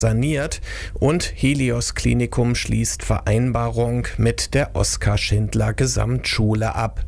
saniert und Helios Klinikum schließt Vereinbarung mit der Oskar Schindler Gesamtschule ab.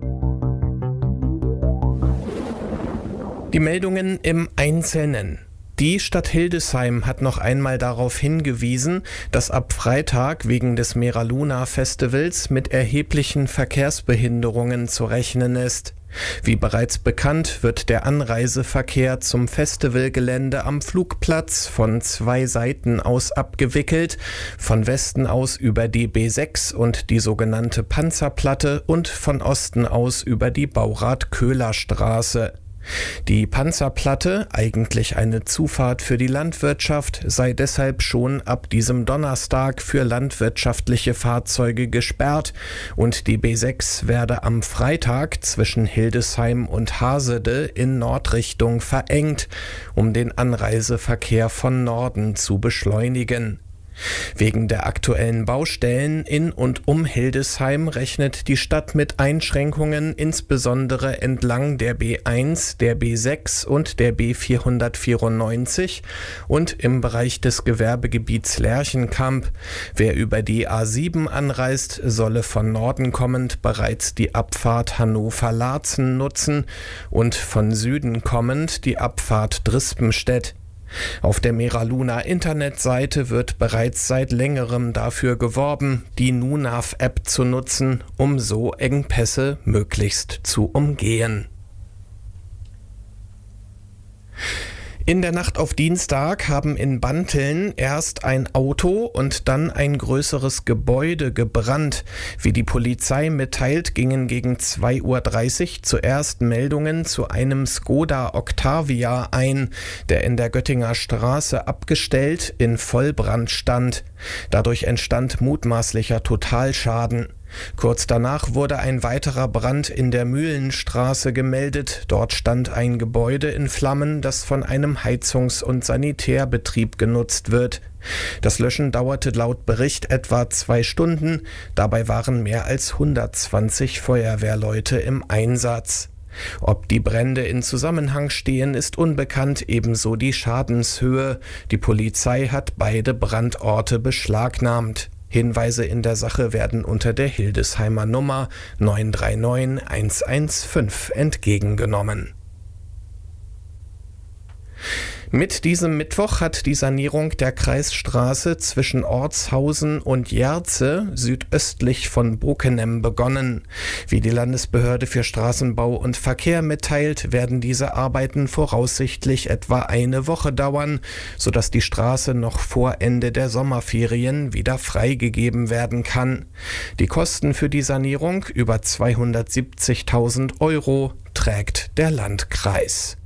Die Meldungen im Einzelnen. Die Stadt Hildesheim hat noch einmal darauf hingewiesen, dass ab Freitag wegen des Mera-Luna Festivals mit erheblichen Verkehrsbehinderungen zu rechnen ist. Wie bereits bekannt, wird der Anreiseverkehr zum Festivalgelände am Flugplatz von 2 Seiten aus abgewickelt, von Westen aus über die B6 und die sogenannte Panzerplatte und von Osten aus über die Baurath-Köhler-Straße. Die Panzerplatte, eigentlich eine Zufahrt für die Landwirtschaft, sei deshalb schon ab diesem Donnerstag für landwirtschaftliche Fahrzeuge gesperrt und die B6 werde am Freitag zwischen Hildesheim und Hasede in Nordrichtung verengt, um den Anreiseverkehr von Norden zu beschleunigen. Wegen der aktuellen Baustellen in und um Hildesheim rechnet die Stadt mit Einschränkungen, insbesondere entlang der B1, der B6 und der B494 und im Bereich des Gewerbegebiets Lerchenkamp. Wer über die A7 anreist, solle von Norden kommend bereits die Abfahrt Hannover-Laatzen nutzen und von Süden kommend die Abfahrt Drispenstedt. Auf der Mera-Luna-Internetseite wird bereits seit längerem dafür geworben, die NUNAV-App zu nutzen, um so Engpässe möglichst zu umgehen. In der Nacht auf Dienstag haben in Banteln erst ein Auto und dann ein größeres Gebäude gebrannt. Wie die Polizei mitteilt, gingen gegen 2:30 Uhr zuerst Meldungen zu einem Skoda Octavia ein, der in der Göttinger Straße abgestellt in Vollbrand stand. Dadurch entstand mutmaßlicher Totalschaden. Kurz danach wurde ein weiterer Brand in der Mühlenstraße gemeldet. Dort stand ein Gebäude in Flammen, das von einem Heizungs- und Sanitärbetrieb genutzt wird. Das Löschen dauerte laut Bericht etwa 2 Stunden. Dabei waren mehr als 120 Feuerwehrleute im Einsatz. Ob die Brände in Zusammenhang stehen, ist unbekannt, ebenso die Schadenshöhe. Die Polizei hat beide Brandorte beschlagnahmt. Hinweise in der Sache werden unter der Hildesheimer Nummer 939 115 entgegengenommen. Mit diesem Mittwoch hat die Sanierung der Kreisstraße zwischen Ortshausen und Jerze südöstlich von Bokenem begonnen. Wie die Landesbehörde für Straßenbau und Verkehr mitteilt, werden diese Arbeiten voraussichtlich etwa eine Woche dauern, sodass die Straße noch vor Ende der Sommerferien wieder freigegeben werden kann. Die Kosten für die Sanierung, über 270.000 Euro, trägt der Landkreis.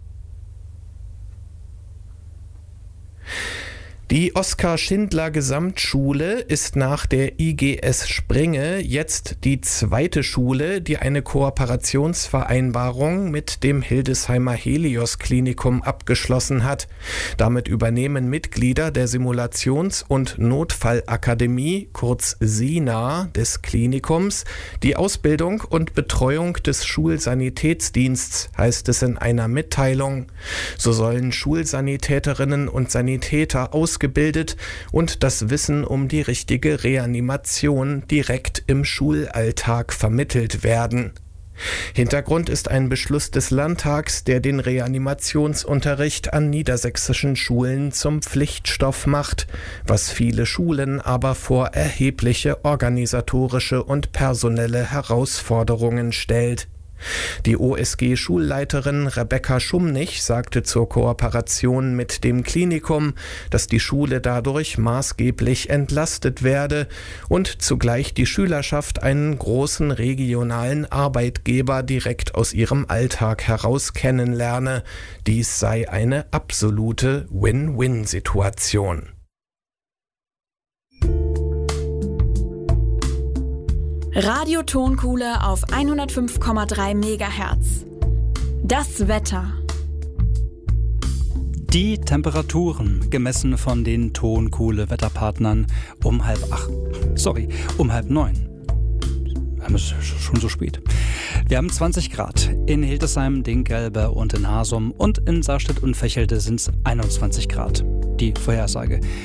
Die Oskar Schindler Gesamtschule ist nach der IGS Springe jetzt die zweite Schule, die eine Kooperationsvereinbarung mit dem Hildesheimer Helios Klinikum abgeschlossen hat. Damit übernehmen Mitglieder der Simulations- und Notfallakademie, kurz SINA, des Klinikums, die Ausbildung und Betreuung des Schulsanitätsdiensts, heißt es in einer Mitteilung. So sollen Schulsanitäterinnen und Sanitäter ausgebildet und das Wissen um die richtige Reanimation direkt im Schulalltag vermittelt werden. Hintergrund ist ein Beschluss des Landtags, der den Reanimationsunterricht an niedersächsischen Schulen zum Pflichtstoff macht, was viele Schulen aber vor erhebliche organisatorische und personelle Herausforderungen stellt. Die OSG-Schulleiterin Rebecca Schumnich sagte zur Kooperation mit dem Klinikum, dass die Schule dadurch maßgeblich entlastet werde und zugleich die Schülerschaft einen großen regionalen Arbeitgeber direkt aus ihrem Alltag heraus kennenlerne. Dies sei eine absolute Win-Win-Situation. Radio Tonkuhle auf 105,3 MHz. Das Wetter. Die Temperaturen gemessen von den Tonkuhle-Wetterpartnern um 8:30. Es ist schon so spät. Wir haben 20 Grad. In Hildesheim, Dinkgelbe und in Hasum und in Sarstedt und Vechelde sind es 21 Grad. Die Vorhersage.